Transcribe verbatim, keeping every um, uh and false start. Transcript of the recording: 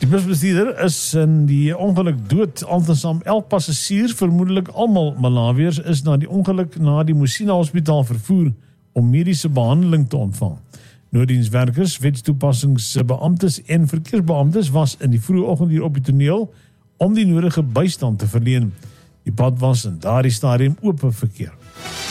Die busbestuurder is in die ongeluk dood. Altesaam elf passasiers, vermoedelik almal Malawiërs, is na die ongeluk na die Musina Hospitaal vervoer om mediese behandeling te ontvang. Nooddienswerkers, wetstoepassingsbeamptes en verkeersbeamptes was in die vroeë oggenduur op die toneel om die nodige bystand te verleen. Die pad was in daardie stadium oop vir verkeer.